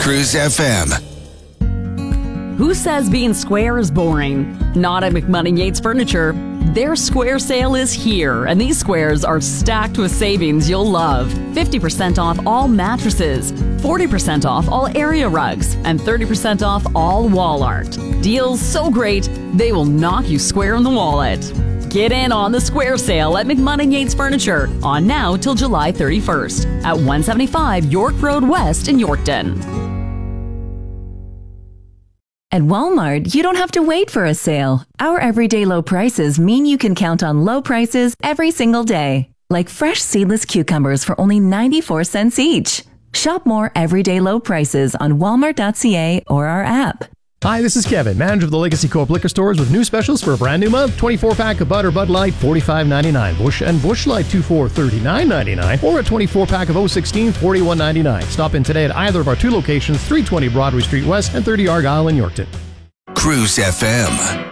Cruise FM. Who says being square is boring? Not at McMoney Yates Furniture. Their square sale is here, and these squares are stacked with savings you'll love. 50% off all mattresses, 40% off all area rugs, and 30% off all wall art. Deals so great, they will knock you square in the wallet. Get in on the square sale at McMoney Yates Furniture, on now till July 31st at 175 York Road West in Yorkton. At Walmart, you don't have to wait for a sale. Our everyday low prices mean you can count on low prices every single day. Like fresh seedless cucumbers for only 94 cents each. Shop more everyday low prices on walmart.ca or our app. Hi, this is Kevin, manager of the Legacy Co-op liquor stores with new specials for a brand new month. 24-pack of Bud or Light, $45.99. Busch and Busch Light 2-4, $39.99. Or a 24-pack of 016, $41.99. Stop in today at either of our two locations, 320 Broadway Street West and 30 Argyle in Yorkton. Cruise FM.